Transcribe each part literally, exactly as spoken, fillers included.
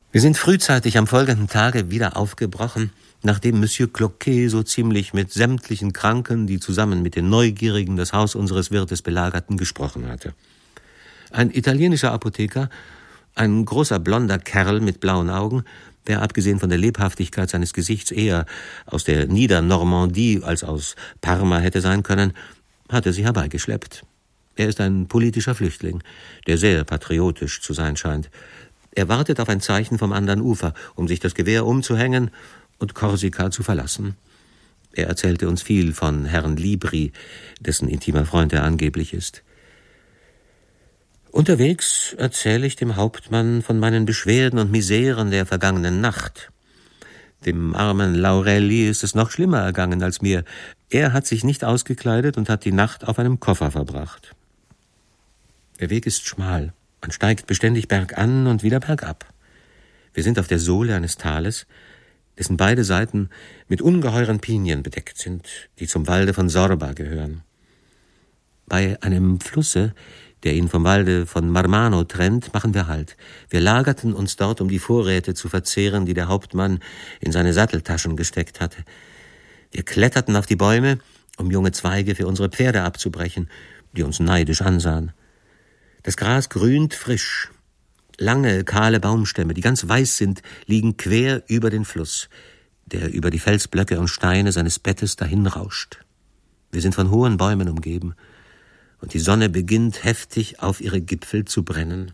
Wir sind frühzeitig am folgenden Tage wieder aufgebrochen, nachdem Monsieur Cloquet so ziemlich mit sämtlichen Kranken, die zusammen mit den Neugierigen das Haus unseres Wirtes belagerten, gesprochen hatte. Ein italienischer Apotheker, ein großer blonder Kerl mit blauen Augen, der abgesehen von der Lebhaftigkeit seines Gesichts eher aus der Niedernormandie als aus Parma hätte sein können, hatte sie herbeigeschleppt. Er ist ein politischer Flüchtling, der sehr patriotisch zu sein scheint. Er wartet auf ein Zeichen vom anderen Ufer, um sich das Gewehr umzuhängen und Korsika zu verlassen. Er erzählte uns viel von Herrn Libri, dessen intimer Freund er angeblich ist. Unterwegs erzähle ich dem Hauptmann von meinen Beschwerden und Miseren der vergangenen Nacht. Dem armen Laurelli ist es noch schlimmer ergangen als mir. Er hat sich nicht ausgekleidet und hat die Nacht auf einem Koffer verbracht. Der Weg ist schmal. Man steigt beständig bergan und wieder bergab. Wir sind auf der Sohle eines Tales, dessen beide Seiten mit ungeheuren Pinien bedeckt sind, die zum Walde von Sorba gehören. Bei einem Flusse, der ihn vom Walde von Marmano trennt, machen wir Halt. Wir lagerten uns dort, um die Vorräte zu verzehren, die der Hauptmann in seine Satteltaschen gesteckt hatte. Wir kletterten auf die Bäume, um junge Zweige für unsere Pferde abzubrechen, die uns neidisch ansahen. Das Gras grünt frisch. Lange, kahle Baumstämme, die ganz weiß sind, liegen quer über den Fluss, der über die Felsblöcke und Steine seines Bettes dahinrauscht. Wir sind von hohen Bäumen umgeben, und die Sonne beginnt heftig auf ihre Gipfel zu brennen.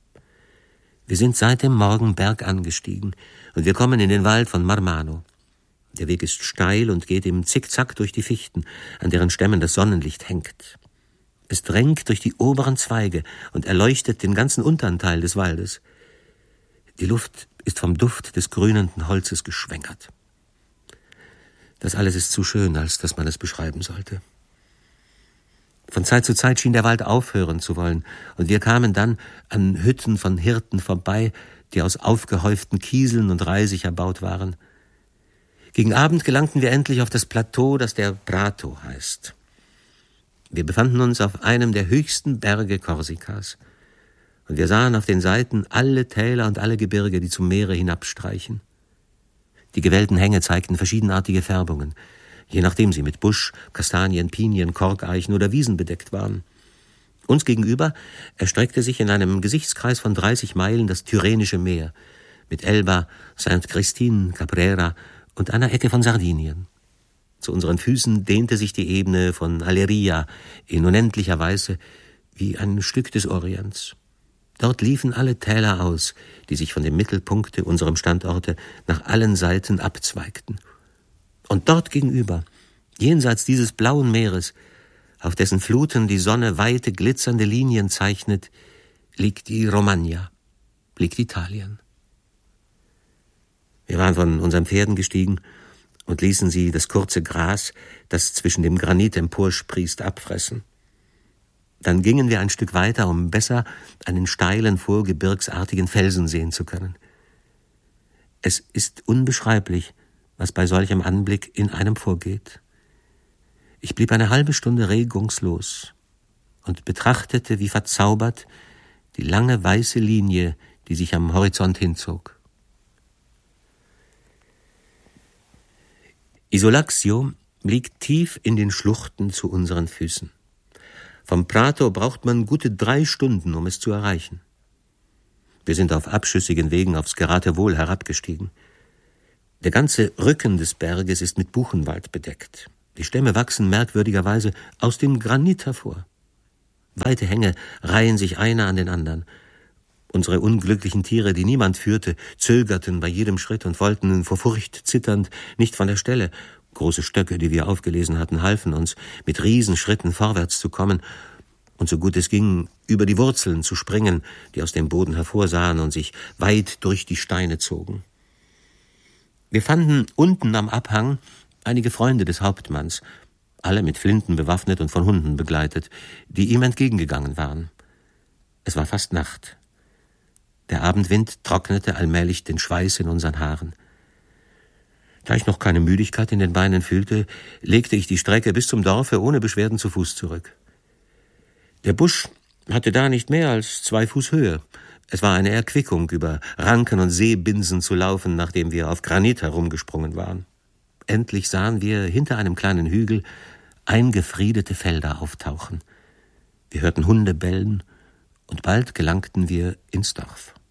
Wir sind seit dem Morgen bergan gestiegen, und wir kommen in den Wald von Marmano. Der Weg ist steil und geht im Zickzack durch die Fichten, an deren Stämmen das Sonnenlicht hängt. Es drängt durch die oberen Zweige und erleuchtet den ganzen unteren Teil des Waldes. Die Luft ist vom Duft des grünenden Holzes geschwängert. Das alles ist zu schön, als dass man es beschreiben sollte. Von Zeit zu Zeit schien der Wald aufhören zu wollen, und wir kamen dann an Hütten von Hirten vorbei, die aus aufgehäuften Kieseln und Reisig erbaut waren. Gegen Abend gelangten wir endlich auf das Plateau, das der Prato heißt. Wir befanden uns auf einem der höchsten Berge Korsikas, und wir sahen auf den Seiten alle Täler und alle Gebirge, die zum Meere hinabstreichen. Die gewellten Hänge zeigten verschiedenartige Färbungen, je nachdem sie mit Busch, Kastanien, Pinien, Korkeichen oder Wiesen bedeckt waren. Uns gegenüber erstreckte sich in einem Gesichtskreis von dreißig Meilen das Tyrrhenische Meer, mit Elba, Saint Christine, Caprera und einer Ecke von Sardinien. Zu unseren Füßen dehnte sich die Ebene von Aleria in unendlicher Weise wie ein Stück des Orients. Dort liefen alle Täler aus, die sich von dem Mittelpunkte unserem Standorte nach allen Seiten abzweigten. Und dort gegenüber, jenseits dieses blauen Meeres, auf dessen Fluten die Sonne weite, glitzernde Linien zeichnet, liegt die Romagna, liegt Italien. Wir waren von unseren Pferden gestiegen und ließen sie das kurze Gras, das zwischen dem Granit emporsprießt, abfressen. Dann gingen wir ein Stück weiter, um besser einen steilen, vorgebirgsartigen Felsen sehen zu können. Es ist unbeschreiblich, was bei solchem Anblick in einem vorgeht. Ich blieb eine halbe Stunde regungslos und betrachtete wie verzaubert die lange weiße Linie, die sich am Horizont hinzog. Isolaccio liegt tief in den Schluchten zu unseren Füßen. Vom Prato braucht man gute drei Stunden, um es zu erreichen. Wir sind auf abschüssigen Wegen aufs Geratewohl herabgestiegen. Der ganze Rücken des Berges ist mit Buchenwald bedeckt. Die Stämme wachsen merkwürdigerweise aus dem Granit hervor. Weite Hänge reihen sich einer an den anderen. Unsere unglücklichen Tiere, die niemand führte, zögerten bei jedem Schritt und wollten vor Furcht zitternd nicht von der Stelle. Große Stöcke, die wir aufgelesen hatten, halfen uns, mit Riesenschritten vorwärts zu kommen und so gut es ging, über die Wurzeln zu springen, die aus dem Boden hervorsahen und sich weit durch die Steine zogen. Wir fanden unten am Abhang einige Freunde des Hauptmanns, alle mit Flinten bewaffnet und von Hunden begleitet, die ihm entgegengegangen waren. Es war fast Nacht. Der Abendwind trocknete allmählich den Schweiß in unseren Haaren. Da ich noch keine Müdigkeit in den Beinen fühlte, legte ich die Strecke bis zum Dorfe ohne Beschwerden zu Fuß zurück. Der Busch hatte da nicht mehr als zwei Fuß Höhe, Es war eine Erquickung, über Ranken und Seebinsen zu laufen, nachdem wir auf Granit herumgesprungen waren. Endlich sahen wir hinter einem kleinen Hügel eingefriedete Felder auftauchen. Wir hörten Hunde bellen und bald gelangten wir ins Dorf.